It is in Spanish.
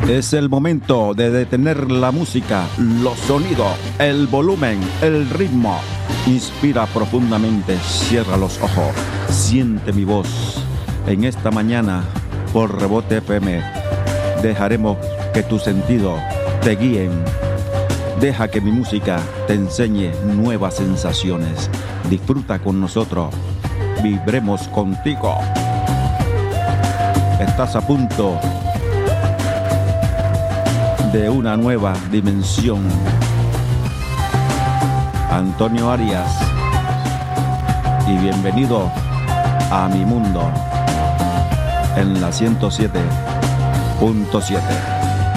Es el momento de detener la música, los sonidos, el volumen, el ritmo. Inspira profundamente, cierra los ojos, siente mi voz. En esta mañana, por Rebote FM, dejaremos que tus sentidos te guíen. Deja que mi música te enseñe nuevas sensaciones. Disfruta con nosotros, vibremos contigo. Estás a punto de una nueva dimensión. Antonio Arias, y bienvenido a mi mundo en la 107.7.